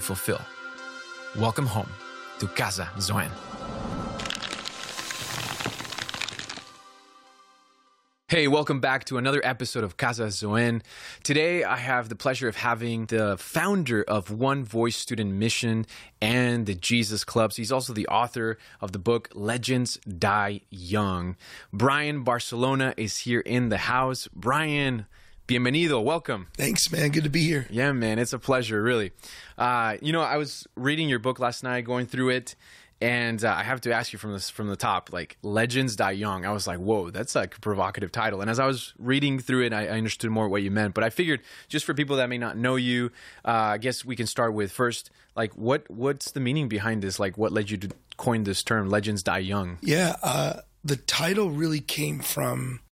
fulfill. Welcome home to Casa Zoen. Hey, welcome back to another episode of Casa Zoen. Today, I have the pleasure of having the founder of One Voice Student Mission and the Jesus Clubs. He's also the author of the book Legends Die Young. Brian Barcelona is here in the house. Brian, bienvenido. Welcome. Thanks, man. Good to be here. Yeah, man. It's a pleasure, really. I was reading your book last night, going through it. And I have to ask you from the top, like Legends Die Young. I was like, whoa, that's like a provocative title. And as I was reading through it, I understood more what you meant. But I figured just for people that may not know you, I guess we can start with first, like what's the meaning behind this? Like what led you to coin this term, Legends Die Young? Yeah, the title really came from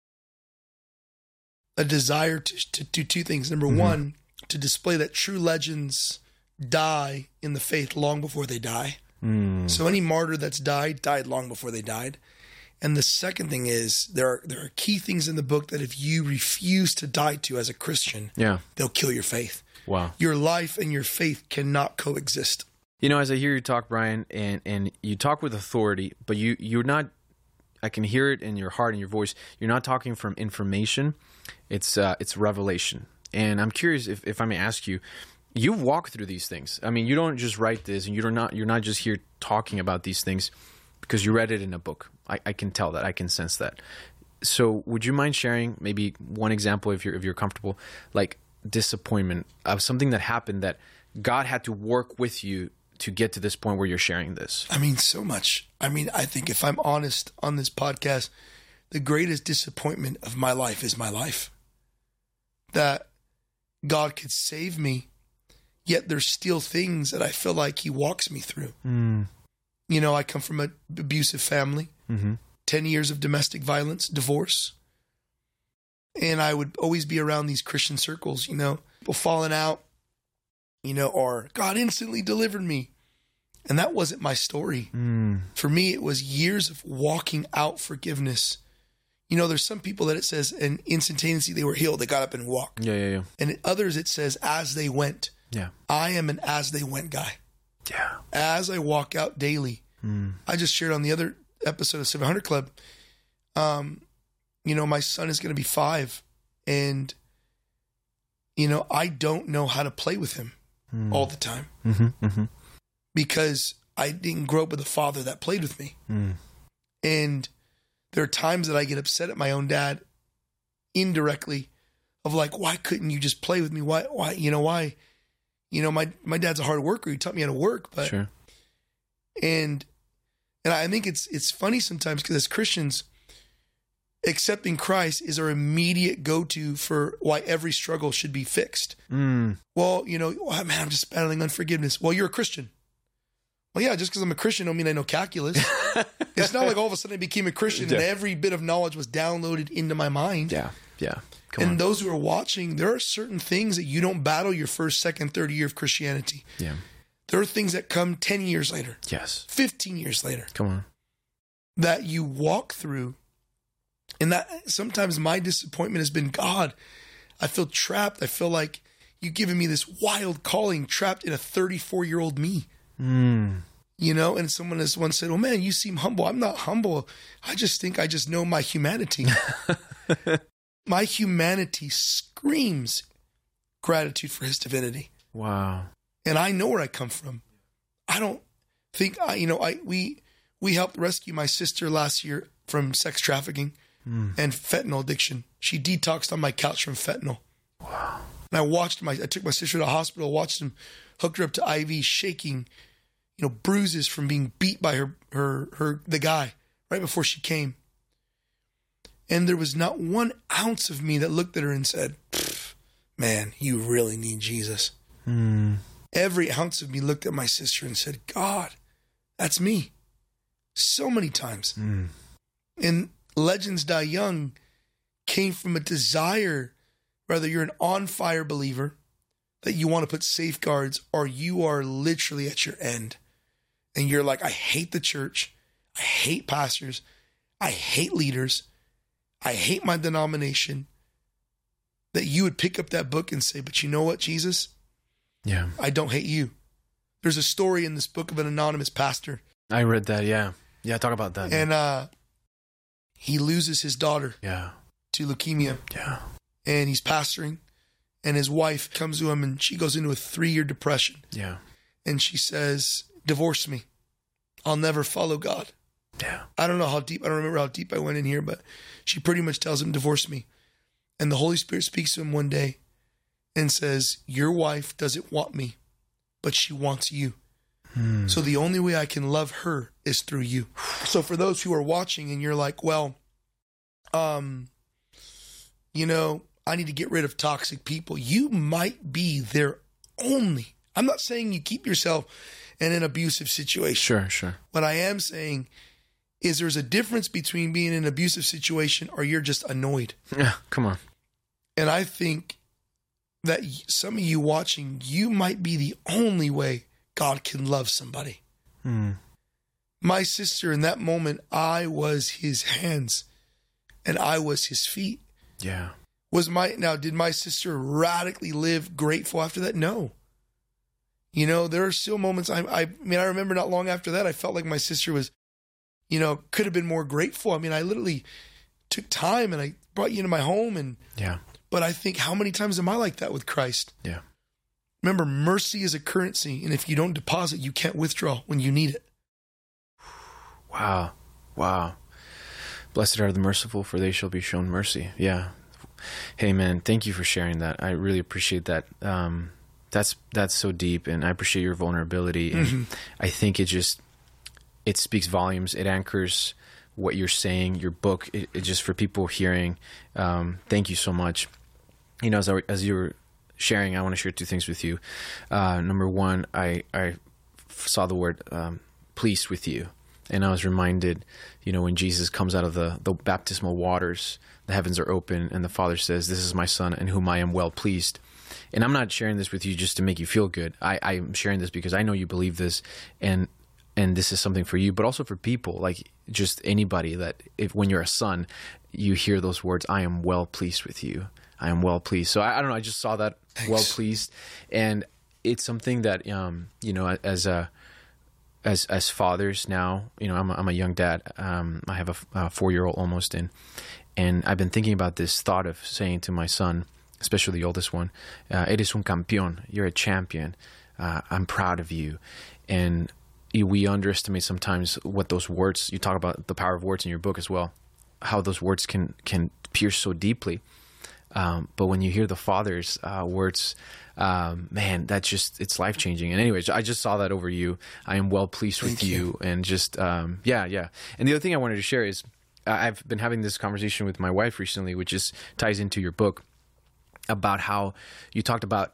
a desire to do two things. Number one, to display that true legends die in the faith long before they die. So any martyr that's died long before they died. And the second thing is there are key things in the book that if you refuse to die to as a Christian, they'll kill your faith. Wow. Your life and your faith cannot coexist. You know, as I hear you talk, Brian, and you talk with authority, but you're not, I can hear it in your heart and your voice. You're not talking from information. It's revelation. And I'm curious if I may ask you, you've walked through these things. I mean, you don't just write this, and you're not just here talking about these things because you read it in a book. I can tell that. I can sense that. So, would you mind sharing maybe one example, if you're comfortable, like disappointment of something that happened that God had to work with you to get to this point where you're sharing this? I mean, so much. I mean, I think if I'm honest on this podcast, the greatest disappointment of my life is my life. That God could save me. Yet there's still things that I feel like he walks me through. You know, I come from an abusive family, 10 years of domestic violence, divorce. And I would always be around these Christian circles, you know, people falling out, you know, or God instantly delivered me. And that wasn't my story. For me, it was years of walking out forgiveness. You know, there's some people that it says, and instantaneously they were healed. They got up and walked. Yeah. And in others, it says, as they went. Yeah. I am an as they went guy. Yeah. As I walk out daily. I just shared on the other episode of 700 Club, you know, my son is going to be 5. And, you know, I don't know how to play with him all the time. Because I didn't grow up with a father that played with me. And there are times that I get upset at my own dad indirectly of like, why couldn't you just play with me? Why, why? You know, my dad's a hard worker. He taught me how to work, but Sure. And I think it's funny sometimes because as Christians, accepting Christ is our immediate go-to for why every struggle should be fixed. Well, you know, oh, man, I'm just battling unforgiveness. Well, you're a Christian. Well, yeah, just because I'm a Christian don't mean I know calculus. It's not like all of a sudden I became a Christian and every bit of knowledge was downloaded into my mind. Yeah. And those who are watching, there are certain things that you don't battle your first, second, third year of Christianity. Yeah. There are things that come 10 years later. Yes. 15 years later. Come on. That you walk through. And that sometimes my disappointment has been, God, I feel trapped. I feel like you've given me this wild calling trapped in a 34-year-old me. You know, and someone has once said, oh man, you seem humble. I'm not humble. I just think I just know my humanity. My humanity screams gratitude for his divinity. Wow. And I know where I come from. I don't think we helped rescue my sister last year from sex trafficking and fentanyl addiction. She detoxed on my couch from fentanyl. Wow. And I took my sister to the hospital, watched them, hooked her up to IV, shaking, you know, bruises from being beat by the guy right before she came. And there was not 1 ounce of me that looked at her and said, man, you really need Jesus. Every ounce of me looked at my sister and said, God, that's me. So many times. And Legends Die Young came from a desire, whether you're an on-fire believer, that you want to put safeguards, or you are literally at your end. And you're like, I hate the church. I hate pastors. I hate leaders. I hate my denomination. That you would pick up that book and say, but you know what, Jesus? Yeah. I don't hate you. There's a story in this book of an anonymous pastor. I read that. Yeah. Talk about that. And he loses his daughter to leukemia. Yeah. And he's pastoring, and his wife comes to him, and she goes into a 3-year depression. Yeah. And she says, divorce me. I'll never follow God. Yeah. I don't remember how deep I went in here, but she pretty much tells him, divorce me. And the Holy Spirit speaks to him one day and says, your wife doesn't want me, but she wants you. So the only way I can love her is through you. So for those who are watching and you're like, well, you know, I need to get rid of toxic people. You might be their only. I'm not saying you keep yourself in an abusive situation. Sure. What I am saying is there's a difference between being in an abusive situation or you're just annoyed. Yeah, come on. And I think that some of you watching, you might be the only way God can love somebody. My sister, in that moment, I was his hands and I was his feet. Yeah. Did my sister radically live grateful after that? No. You know, there are still moments, I remember not long after that, I felt like my sister was, you know, could have been more grateful. I mean, I literally took time and I brought you into my home. But I think, how many times am I like that with Christ? Yeah. Remember, mercy is a currency, and if you don't deposit, you can't withdraw when you need it. Wow. Blessed are the merciful, for they shall be shown mercy. Yeah. Hey, man, thank you for sharing that. I really appreciate that. That's so deep, and I appreciate your vulnerability. And I think it speaks volumes. It anchors what you're saying, your book. It just, for people hearing, thank you so much. You know, as you were sharing, I want to share 2 things with you. Number one, I saw the word pleased with you. And I was reminded, you know, when Jesus comes out of the baptismal waters, the heavens are open, and the Father says, this is my Son in whom I am well pleased. And I'm not sharing this with you just to make you feel good. I'm sharing this because I know you believe this, and this is something for you, but also for people, like just anybody that when you're a son, you hear those words, I am well pleased with you. I am well pleased. So I don't know. I just saw that. Thanks. Well pleased. And it's something that, you know, as fathers now, you know, I'm a young dad. I have a 4-year-old almost and I've been thinking about this thought of saying to my son, especially the oldest one, eres un campeón. You're a champion. I'm proud of you. And we underestimate sometimes what those words, you talk about the power of words in your book as well, how those words can pierce so deeply. But when you hear the Father's words, man, it's life-changing. And anyways, I just saw that over you. I am well pleased with you. And just, yeah. And the other thing I wanted to share is I've been having this conversation with my wife recently, which ties into your book, about how you talked about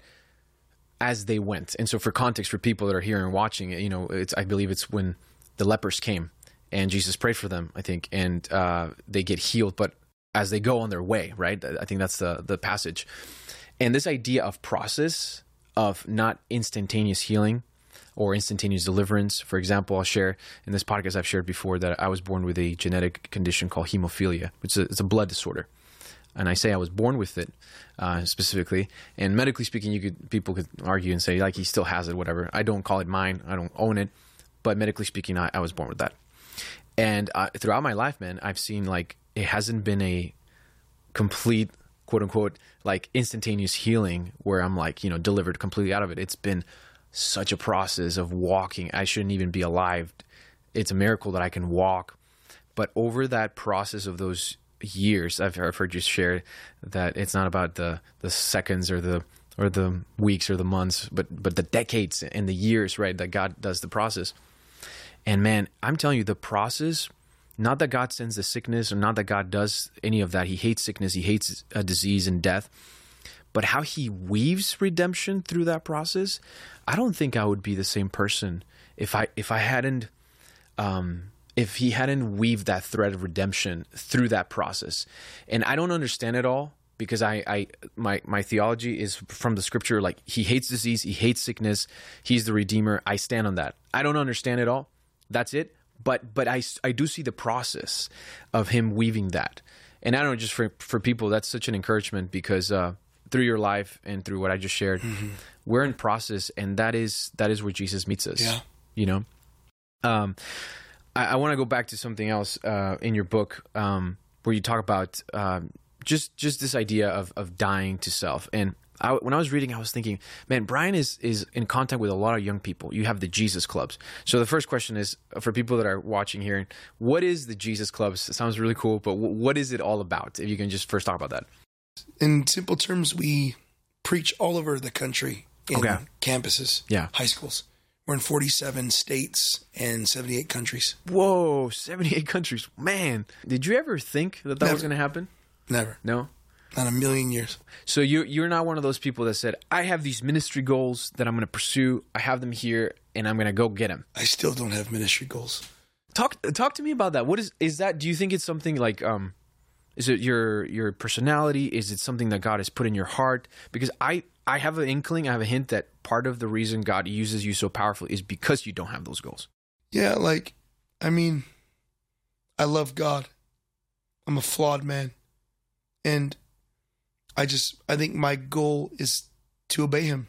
as they went. And so for context, for people that are here and watching, you know, I believe it's when the lepers came and Jesus prayed for them, I think, and they get healed, but as they go on their way, right? I think that's the passage. And this idea of process, of not instantaneous healing or instantaneous deliverance. For example, I'll share in this podcast, I've shared before that I was born with a genetic condition called hemophilia. It's a blood disorder. And I say I was born with it specifically. And medically speaking, people could argue and say, like, he still has it, whatever. I don't call it mine. I don't own it. But medically speaking, I was born with that. And throughout my life, man, I've seen, like, it hasn't been a complete, quote unquote, like instantaneous healing where I'm like, you know, delivered completely out of it. It's been such a process of walking. I shouldn't even be alive. It's a miracle that I can walk. But over that process of those years, I've heard you share that it's not about the seconds or the weeks or the months, but the decades and the years, right? That God does the process. And man, I'm telling you, the process, not that God sends the sickness or not that God does any of that. He hates sickness. He hates disease and death. But how he weaves redemption through that process, I don't think I would be the same person if he hadn't weaved that thread of redemption through that process. And I don't understand it all because my theology is from the scripture. Like, he hates disease, he hates sickness, he's the Redeemer. I stand on that. I don't understand it all. That's it. But I do see the process of him weaving that. And I don't know, just for people, that's such an encouragement because through your life and through what I just shared, We're in process, and that is where Jesus meets us. Yeah. You know, I want to go back to something else in your book where you talk about just this idea of dying to self. And when I was reading, I was thinking, man, Brian is in contact with a lot of young people. You have the Jesus Clubs. So the first question is, for people that are watching here, what is the Jesus Clubs? It sounds really cool, but what is it all about? If you can just first talk about that. In simple terms, we preach all over the country in campuses, Yeah. high schools. We're in 47 states and 78 countries. Whoa, 78 countries. Man, did you ever think that was going to happen? Never. No? Not a million years. So you're not one of those people that said, I have these ministry goals that I'm going to pursue. I have them here, and I'm going to go get them. I still don't have ministry goals. Talk to me about that. What is that? Do you think it's something like, is it your personality? Is it something that God has put in your heart? Because I have an inkling, I have a hint that part of the reason God uses you so powerfully is because you don't have those goals. Yeah, I love God. I'm a flawed man. And I think my goal is to obey him.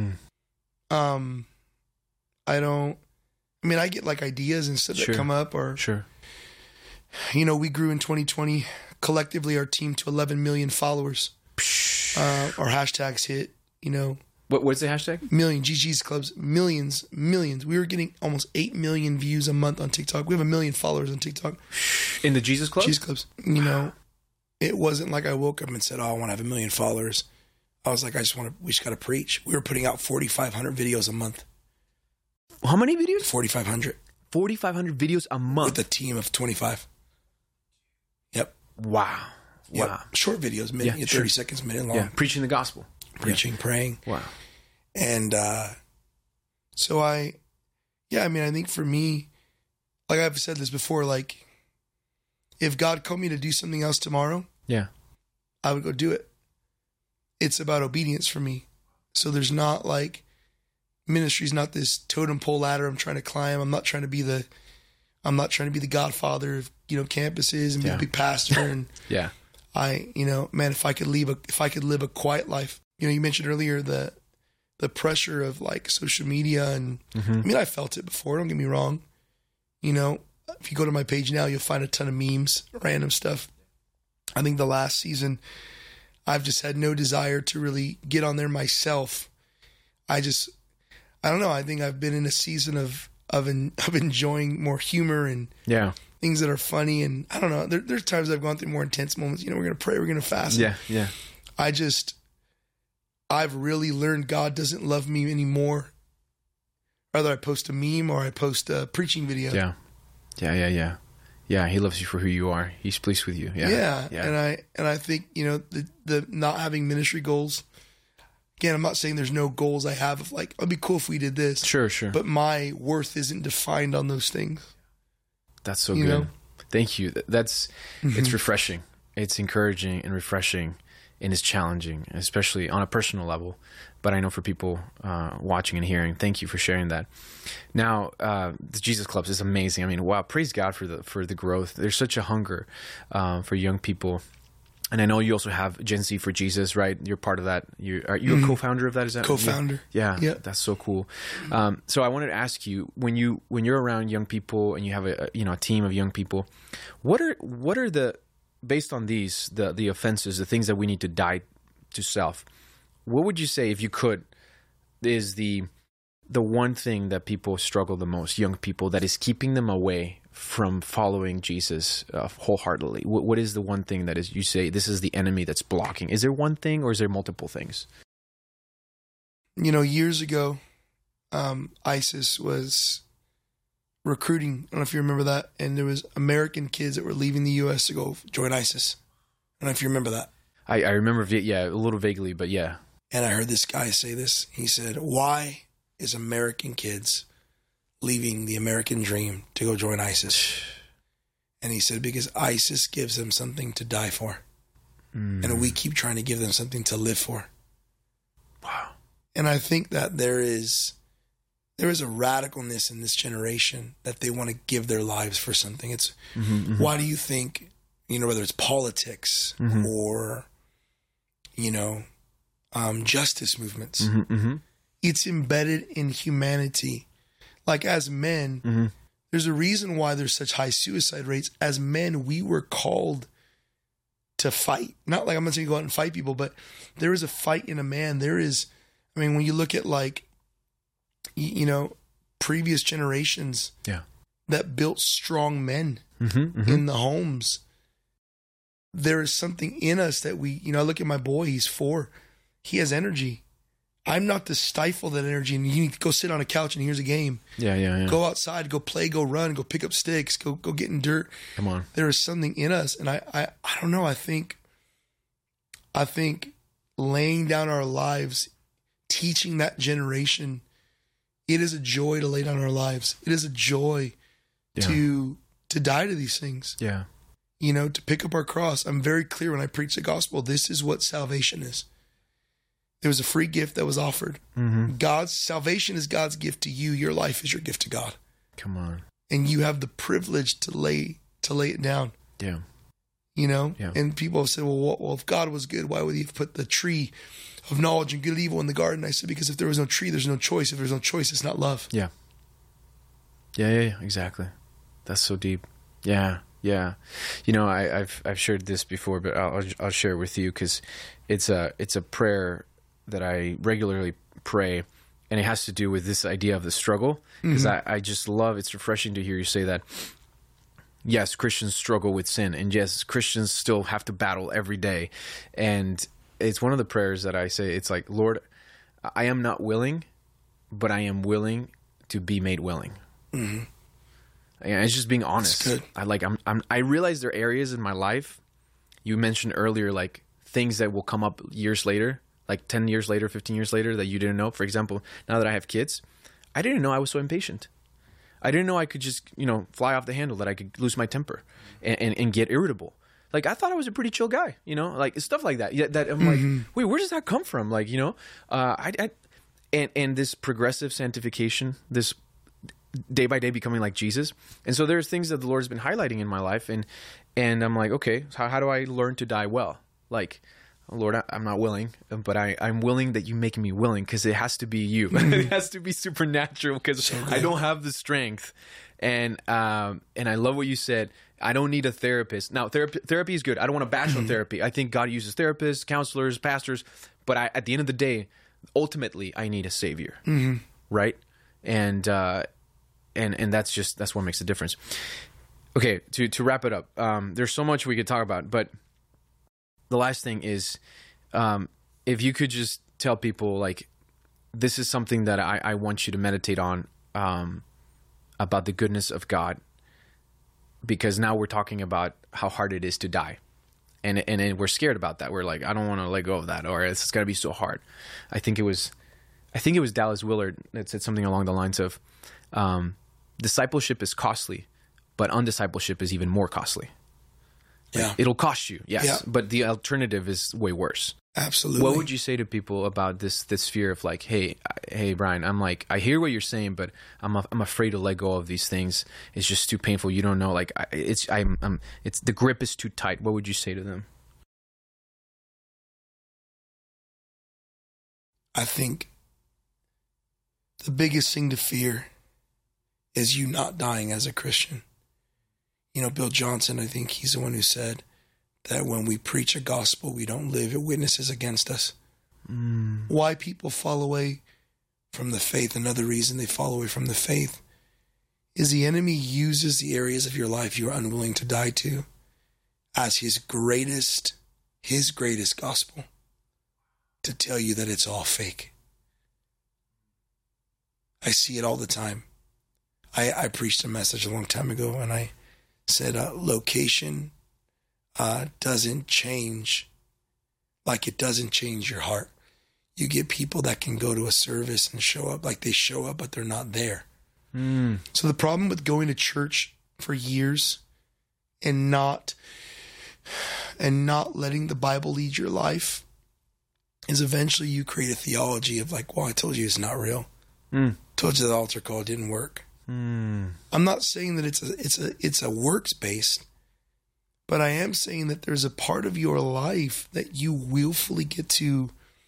I get like ideas and stuff that come up, or, we grew in 2020 collectively, our team, to 11 million followers. Our hashtags hit, What's the hashtag? Million, GG's Clubs, millions. We were getting almost 8 million views a month on TikTok. We have 1 million followers on TikTok. In the Jesus Club? Jesus Clubs. It wasn't like I woke up and said, I want to have 1 million followers. I was like, we just got to preach. We were putting out 4,500 videos a month. How many videos? 4,500. 4,500 videos a month? With a team of 25. Yep. Wow. Yep. Wow. Short videos, 30 seconds, minute long. Yeah, preaching the gospel. Preaching, praying. Wow. And so I think for me, like I've said this before, like if God called me to do something else tomorrow, I would go do it. It's about obedience for me. So there's not like, ministry's not this totem pole ladder I'm trying to climb. I'm not trying to be the godfather of, campuses and be a big pastor. And if I could live a quiet life. You mentioned earlier the pressure of like social media, and I felt it before, don't get me wrong. If you go to my page now, you'll find a ton of memes, random stuff. I think the last season, I've just had no desire to really get on there myself. I don't know. I think I've been in a season of enjoying more humor and things that are funny. And I don't know. There's times I've gone through more intense moments. We're going to pray, we're going to fast. Yeah. I've really learned God doesn't love me anymore. Whether I post a meme or I post a preaching video. Yeah. He loves you for who you are. He's pleased with you. Yeah. And I think, the not having ministry goals. Again, I'm not saying there's no goals I have of like, it'd be cool if we did this. Sure. But my worth isn't defined on those things. That's so good. Thank you. It's refreshing. It's encouraging and refreshing, and it's challenging, especially on a personal level. But I know for people watching and hearing, thank you for sharing that. Now, the Jesus Clubs is amazing. I mean, wow! Praise God for the growth. There's such a hunger for young people, and I know you also have Gen Z for Jesus, right? You're part of that. Are you a co-founder of that? Is that co-founder? Yeah, that's so cool. So I wanted to ask you, when you're around young people and you have a team of young people, what are the, based on these the offenses, the things that we need to die to self? What would you say, if you could, is the one thing that people struggle the most, young people, that is keeping them away from following Jesus wholeheartedly? What is the one thing that is, you say, this is the enemy that's blocking? Is there one thing, or is there multiple things? Years ago, ISIS was recruiting. I don't know if you remember that. And there was American kids that were leaving the U.S. to go join ISIS. I don't know if you remember that. I remember, a little vaguely, but yeah. And I heard this guy say this. He said, why is American kids leaving the American dream to go join ISIS? And he said, because ISIS gives them something to die for. And we keep trying to give them something to live for. Wow. And I think that there is a radicalness in this generation that they want to give their lives for something. It's why do you think, whether it's politics or, justice movements, It's embedded in humanity. Like as men, there's a reason why there's such high suicide rates. As men, we were called to fight. Not like I'm not saying go out and fight people, but there is a fight in a man. There is, I mean, when you look at like, you know, previous generations that built strong men in the homes, there is something in us that we, you know, I look at my boy, he's 4. He has energy. I'm not to stifle that energy and you need to go sit on a couch and here's a game. Yeah. Go outside, go play, go run, go pick up sticks, go get in dirt. Come on. There is something in us. And I don't know. I think laying down our lives, teaching that generation, it is a joy to lay down our lives. It is a joy to die to these things. Yeah. You know, to pick up our cross. I'm very clear when I preach the gospel. This is what salvation is. There was a free gift that was offered. God's salvation is God's gift to you. Your life is your gift to God. Come on. And you have the privilege to lay it down. Yeah. You know? Yeah. And people have said, well, if God was good, why would he have put the tree of knowledge and good and evil in the garden? I said, because if there was no tree, there's no choice. If there's no choice, it's not love. Yeah. Yeah, exactly. That's so deep. Yeah. You know, I've shared this before, but I'll share it with you because it's a prayer that I regularly pray, and it has to do with this idea of the struggle, because I just love, it's refreshing to hear you say that. Yes, Christians struggle with sin, and yes, Christians still have to battle every day. And it's one of the prayers that I say, it's like, Lord, I am not willing, but I am willing to be made willing. And it's just being honest. That's good. I realize there are areas in my life, you mentioned earlier, like things that will come up years later, like 10 years later, 15 years later, that you didn't know. For example, now that I have kids, I didn't know I was so impatient. I didn't know I could just, you know, fly off the handle, that I could lose my temper and get irritable. Like, I thought I was a pretty chill guy, you know, like stuff like that. Yeah, that I'm like, wait, where does that come from? Like, you know, and this progressive sanctification, this day by day becoming like Jesus. And so there's things that the Lord has been highlighting in my life. And I'm like, okay, how do I learn to die well? Like, Lord, I'm not willing, but I'm willing that you make me willing, because it has to be you. It has to be supernatural, because I don't have the strength. And I love what you said. I don't need a therapist. Now, therapy is good. I don't want to bash on therapy. I think God uses therapists, counselors, pastors. But at the end of the day, ultimately, I need a savior, right? And that's what makes the difference. Okay, to wrap it up, there's so much we could talk about, but the last thing is, if you could just tell people, like, this is something that I want you to meditate on, about the goodness of God, because now we're talking about how hard it is to die, and we're scared about that. We're like, I don't want to let go of that, or it's got to be so hard. I think it was Dallas Willard that said something along the lines of, discipleship is costly, but undiscipleship is even more costly. Yeah. It'll cost you, yes, but the alternative is way worse. Absolutely. What would you say to people about this fear of like, hey, Brian, I'm like, I hear what you're saying, but I'm afraid to let go of these things. It's just too painful. You don't know, like, it's the grip is too tight. What would you say to them? I think the biggest thing to fear is you not dying as a Christian. You know, Bill Johnson, I think he's the one who said that when we preach a gospel, we don't live, it witnesses against us. Why people fall away from the faith, another reason they fall away from the faith, is the enemy uses the areas of your life you're unwilling to die to as his greatest gospel to tell you that it's all fake. I see it all the time. I preached a message a long time ago, and I said location doesn't change like it doesn't change your heart. You get people that can go to a service and show up like they show up, but they're not there. So the problem with going to church for years and not letting the Bible lead your life is eventually you create a theology of like, well, I told you it's not real. Told you the altar call didn't work. I'm not saying that it's a works based, but I am saying that there's a part of your life that you willfully get to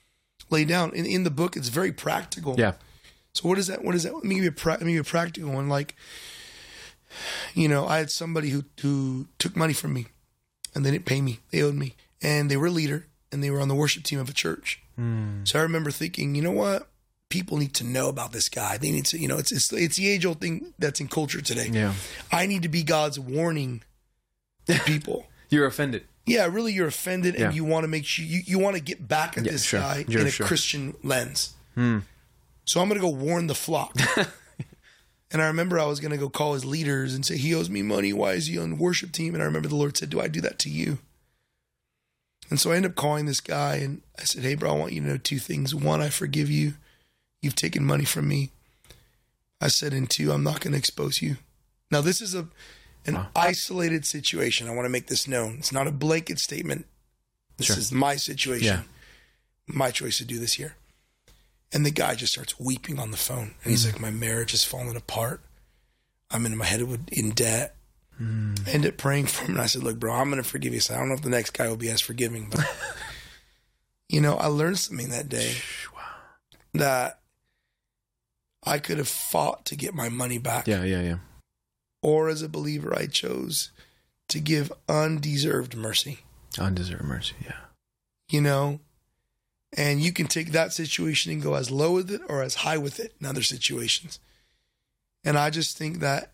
lay down. In the book, it's very practical. Yeah. So what is that? Let me give you a practical one. Like, you know, I had somebody who took money from me and they didn't pay me. They owed me. And they were a leader and they were on the worship team of a church. So I remember thinking, you know what? People need to know about this guy. They need to, you know, it's the age-old thing that's in culture today. Yeah. I need to be God's warning to people. You're offended. Yeah, really, you're offended, and you want to make sure you want to get back at this guy in a Christian lens. So I'm going to go warn the flock. And I remember I was going to go call his leaders and say, he owes me money. Why is he on the worship team? And I remember the Lord said, do I do that to you? And so I ended up calling this guy, and I said, hey, bro, I want you to know 2 things. 1, I forgive you. You've taken money from me. I said, and 2, I'm not going to expose you. Now, this is an isolated situation. I want to make this known. It's not a blanket statement. This is my situation. My choice to do this here. And the guy just starts weeping on the phone. And he's like, my marriage is falling apart. I'm in my head in debt. I ended up praying for him. And I said, look, bro, I'm going to forgive you. So I don't know if the next guy will be as forgiving. But, you know, I learned something that day that I could have fought to get my money back. Yeah. Or as a believer, I chose to give undeserved mercy. Undeserved mercy, yeah. You know? And you can take that situation and go as low with it or as high with it in other situations. And I just think that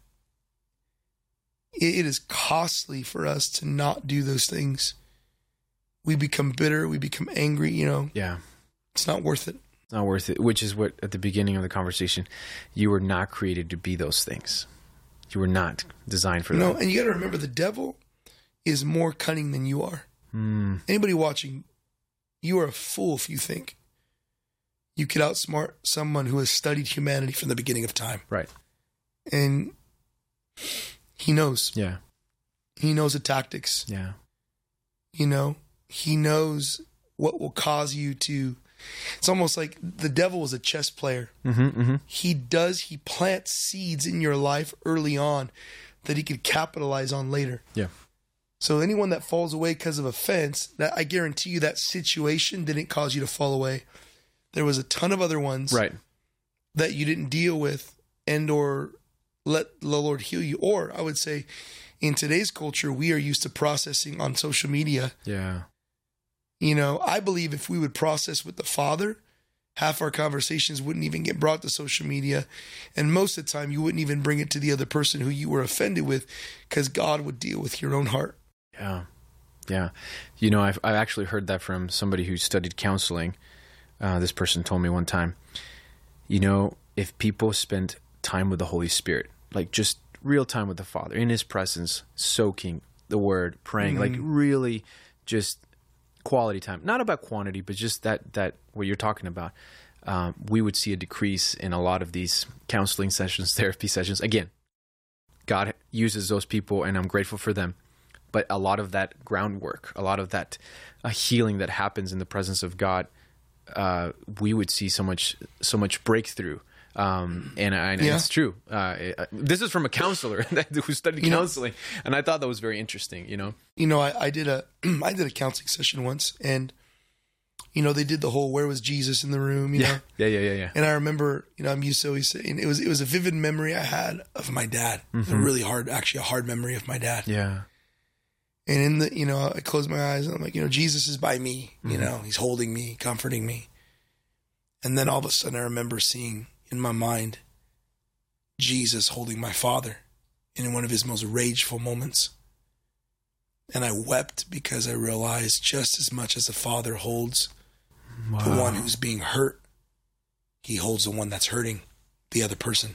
it is costly for us to not do those things. We become bitter. We become angry, you know? Yeah. It's not worth it. It's not worth it, which is what, at the beginning of the conversation, you were not created to be those things. You were not designed for that. No, and you got to remember, the devil is more cunning than you are. Anybody watching, you are a fool if you think you could outsmart someone who has studied humanity from the beginning of time. Right. And he knows. Yeah. He knows the tactics. Yeah. You know, he knows what will cause you to. It's almost like the devil is a chess player. He plants seeds in your life early on that he could capitalize on later. Yeah. So anyone that falls away because of offense, that I guarantee you that situation didn't cause you to fall away. There was a ton of other ones that you didn't deal with and or let the Lord heal you. Or I would say in today's culture, we are used to processing on social media. Yeah. You know, I believe if we would process with the Father, half our conversations wouldn't even get brought to social media. And most of the time, you wouldn't even bring it to the other person who you were offended with, because God would deal with your own heart. Yeah. Yeah. You know, I've actually heard that from somebody who studied counseling. This person told me one time, you know, if people spend time with the Holy Spirit, like just real time with the Father, in his presence, soaking the word, praying, like really just quality time, not about quantity, but just that what you're talking about, we would see a decrease in a lot of these counseling sessions, therapy sessions. Again, God uses those people and I'm grateful for them. But a lot of that groundwork, a lot of that healing that happens in the presence of God, we would see so much breakthrough. And it's true. This is from a counselor who studied counseling, and I thought that was very interesting. You know, I did a counseling session once, and you know, they did the whole "Where was Jesus" in the room. You know, yeah. And I remember, you know, I'm used to always saying it was a vivid memory I had of my dad. A really hard memory of my dad. Yeah. And in the, you know, I close my eyes and I'm like, you know, Jesus is by me. You know, he's holding me, comforting me. And then all of a sudden, I remember seeing in my mind Jesus holding my father in one of his most rageful moments. And I wept because I realized just as much as the father holds the one who's being hurt, he holds the one that's hurting the other person.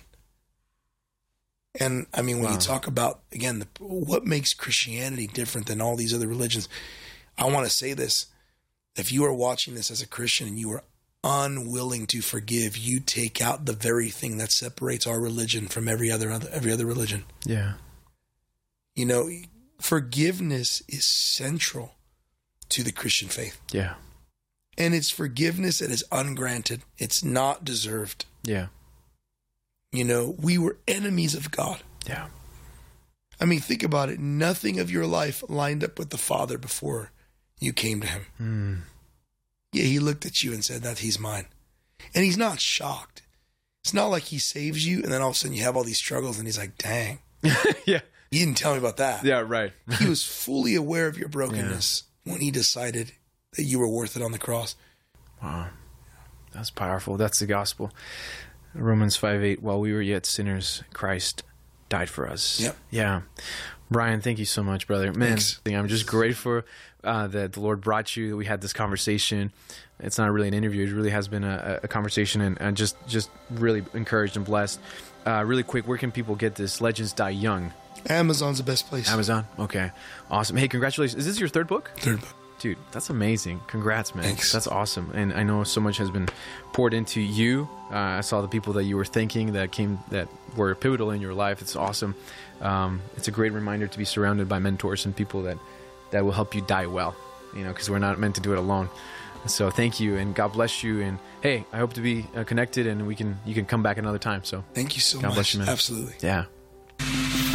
And I mean, when you talk about, again, what makes Christianity different than all these other religions, I want to say this. If you are watching this as a Christian and you are unwilling to forgive, you take out the very thing that separates our religion from every other religion. Yeah. You know, forgiveness is central to the Christian faith. Yeah. And it's forgiveness that is ungranted. It's not deserved. Yeah. You know, we were enemies of God. Yeah. I mean, think about it. Nothing of your life lined up with the Father before you came to him. Yeah, he looked at you and said that he's mine. And he's not shocked. It's not like he saves you and then all of a sudden you have all these struggles and he's like, dang. Yeah. You didn't tell me about that. Yeah, right. He was fully aware of your brokenness when he decided that you were worth it on the cross. Wow. That's powerful. That's the gospel. Romans 5:8, while we were yet sinners, Christ died for us. Yep. Yeah. Brian, thank you so much, brother. Man, Thanks. I'm just grateful that the Lord brought you, that we had this conversation. It's not really an interview. It really has been a conversation, and just really encouraged and blessed. Really quick, where can people get this? Legends Die Young. Amazon's the best place. Amazon? Okay. Awesome. Hey, congratulations. Is this your third book? Third book. Dude, that's amazing. Congrats, man. Thanks. That's awesome. And I know so much has been poured into you. I saw the people that you were thinking that were pivotal in your life. It's awesome. It's a great reminder to be surrounded by mentors and people that will help you die well, because we're not meant to do it alone. So thank you, and God bless you. And hey, I hope to be connected, and you can come back another time. So Thank you so God much. bless you, man. Absolutely. Yeah.